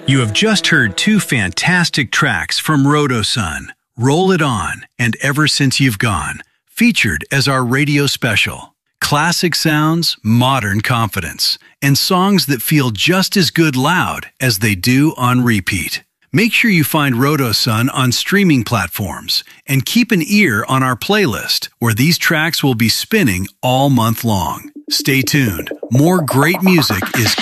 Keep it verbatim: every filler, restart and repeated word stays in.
You have just heard two fantastic tracks from Rotosun, Roll It On and Ever Since You've Gone, featured as our radio special. Classic sounds, modern confidence, and songs that feel just as good loud as they do on repeat. Make sure you find Rotosun on streaming platforms and keep an ear on our playlist where these tracks will be spinning all month long. Stay tuned. More great music is